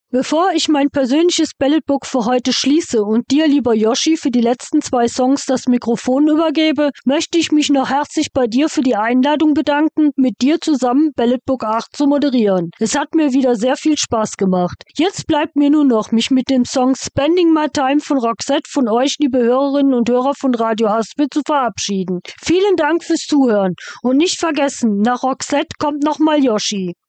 Bevor ich mein persönliches Ballad Book für heute schließe und dir, lieber Yoshi, für die letzten 2 Songs das Mikrofon übergebe, möchte ich mich noch herzlich bei dir für die Einladung bedanken, mit dir zusammen Ballad Book 8 zu moderieren. Es hat mir wieder sehr viel Spaß gemacht. Jetzt bleibt mir nur noch, mich mit dem Song Spending My Time von Roxette von euch, liebe Hörerinnen und Hörer von Radio Haspel, zu verabschieden. Vielen Dank fürs Zuhören und nicht vergessen, nach Roxette kommt nochmal Yoshi.